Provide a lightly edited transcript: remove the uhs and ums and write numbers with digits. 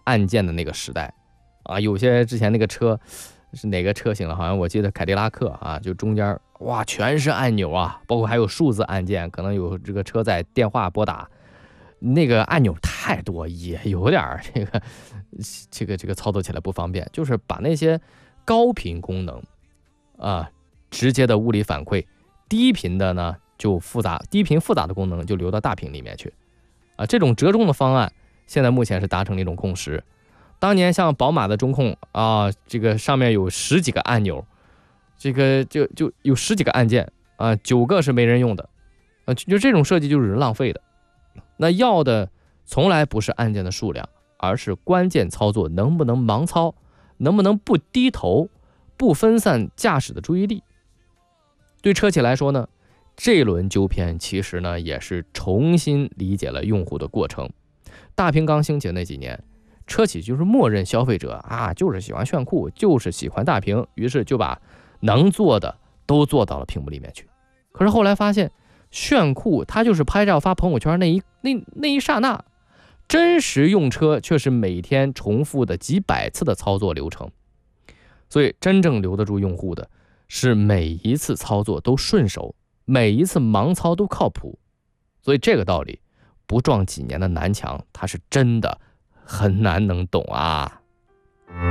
按键的那个时代啊。有些之前那个车是哪个车型了？好像我记得凯迪拉克啊，就中间哇全是按钮啊，包括还有数字按键，可能有这个车载电话拨打，那个按钮太多，也有点这个操作起来不方便。就是把那些高频功能啊，直接的物理反馈，低频的呢就低频复杂的功能就留到大屏里面去啊。这种折中的方案，现在目前是达成了一种共识。当年像宝马的中控啊，这个上面有10几个按钮，这个就有10几个按键啊，9个是没人用的啊，就这种设计就是浪费的。那要的从来不是按键的数量，而是关键操作能不能盲操，能不能不低头，不分散驾驶的注意力。对车企来说呢，这轮纠偏其实呢也是重新理解了用户的过程。大屏刚兴起的那几年，车企就是默认消费者啊就是喜欢炫酷，就是喜欢大屏，于是就把能做的都做到了屏幕里面去。可是后来发现，炫酷它就是拍照发朋友圈那一刹那，真实用车却是每天重复的几百次的操作流程。所以真正留得住用户的是每一次操作都顺手，每一次盲操都靠谱。所以这个道理不撞几年的南墙，它是真的很难能懂啊。